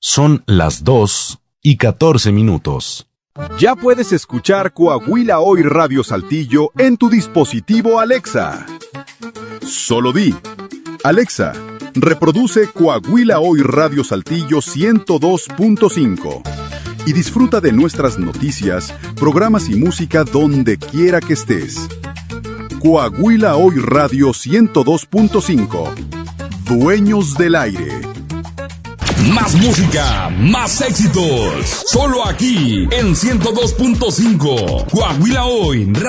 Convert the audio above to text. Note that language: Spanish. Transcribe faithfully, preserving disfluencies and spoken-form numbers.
Son las dos y catorce minutos. Ya puedes escuchar Coahuila Hoy Radio Saltillo en tu dispositivo Alexa. Solo di: Alexa, reproduce Coahuila Hoy Radio Saltillo ciento dos punto cinco y disfruta de nuestras noticias, programas y música donde quiera que estés. Coahuila Hoy Radio ciento dos punto cinco. Dueños del aire. Más música, más éxitos. Solo aquí en ciento dos punto cinco. Coahuila Hoy.